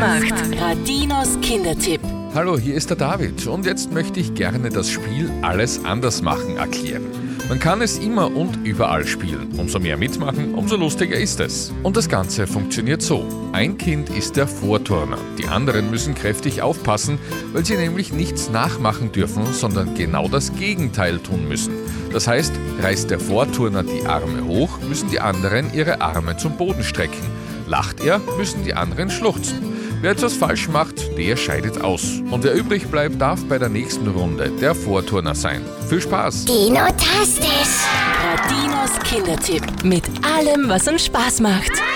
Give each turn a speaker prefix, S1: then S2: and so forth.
S1: macht. Radinos Kindertipp.
S2: Hallo, hier ist der David und jetzt möchte ich gerne das Spiel Alles anders machen erklären. Man kann es immer und überall spielen. Umso mehr mitmachen, umso lustiger ist es. Und das Ganze funktioniert so. Ein Kind ist der Vorturner. Die anderen müssen kräftig aufpassen, weil sie nämlich nichts nachmachen dürfen, sondern genau das Gegenteil tun müssen. Das heißt, reißt der Vorturner die Arme hoch, müssen die anderen ihre Arme zum Boden strecken. Lacht er, müssen die anderen schluchzen. Wer etwas falsch macht, der scheidet aus. Und wer übrig bleibt, darf bei der nächsten Runde der Vorturner sein. Viel Spaß!
S1: Dinotastisch! Radinos Kindertipp. Mit allem, was uns Spaß macht.